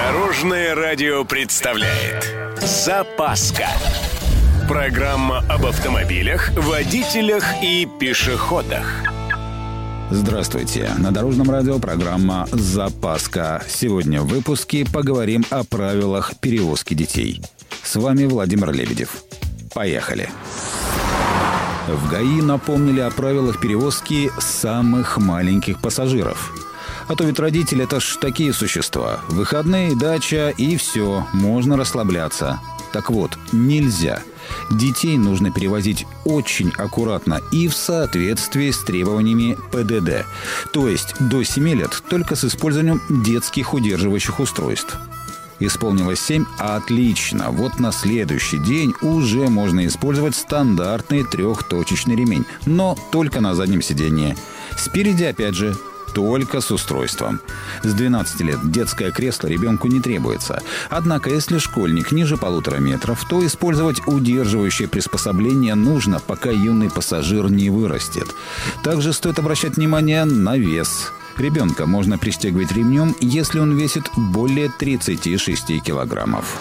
Дорожное радио представляет «Запаска». Программа об автомобилях, водителях и пешеходах. Здравствуйте. На Дорожном радио программа «Запаска». Сегодня в выпуске поговорим о правилах перевозки детей. С вами Владимир Лебедев. Поехали. В ГАИ напомнили о правилах перевозки самых маленьких пассажиров. А то ведь родители — это ж такие существа. Выходные, дача и все, можно расслабляться. Так вот, нельзя. Детей нужно перевозить очень аккуратно и в соответствии с требованиями ПДД. То есть до 7 лет только с использованием детских удерживающих устройств. Исполнилось 7 – отлично. Вот на следующий день уже можно использовать стандартный трехточечный ремень, но только на заднем сидении. Спереди, опять же, только с устройством. С 12 лет детское кресло ребенку не требуется. Однако, если школьник ниже 1,5 метров, то использовать удерживающее приспособление нужно, пока юный пассажир не вырастет. Также стоит обращать внимание на вес. Ребенка можно пристегивать ремнем, если он весит более 36 килограммов.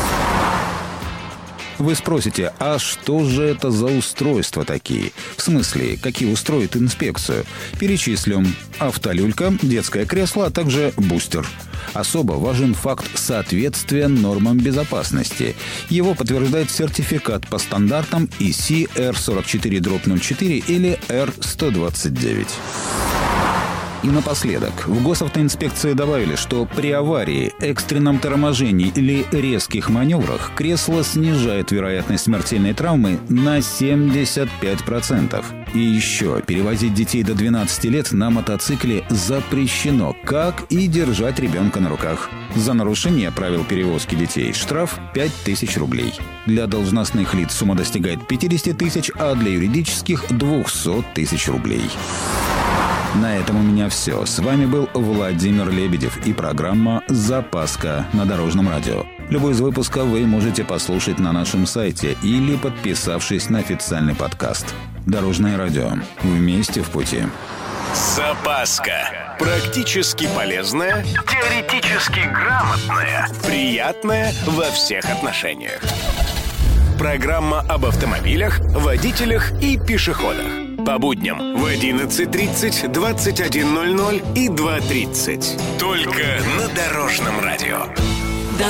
Вы спросите, а что же это за устройства такие? В смысле, какие устроит инспекцию? Перечислим. Автолюлька, детское кресло, а также бустер. Особо важен факт соответствия нормам безопасности. Его подтверждает сертификат по стандартам EC R44-04 или R129. И напоследок, в госавтоинспекции добавили, что при аварии, экстренном торможении или резких маневрах кресло снижает вероятность смертельной травмы на 75%. И еще, перевозить детей до 12 лет на мотоцикле запрещено, как и держать ребенка на руках. За нарушение правил перевозки детей штраф 5000 рублей. Для должностных лиц сумма достигает 50 тысяч, а для юридических – 200 тысяч рублей. На этом у меня все. С вами был Владимир Лебедев и программа «Запаска» на Дорожном радио. Любой из выпусков вы можете послушать на нашем сайте или подписавшись на официальный подкаст. Дорожное радио. Вместе в пути. «Запаска». Практически полезная, теоретически грамотная, приятная во всех отношениях. Программа об автомобилях, водителях и пешеходах. По будням в 11:30, 21:00 и 2:30. Только на Дорожном радио.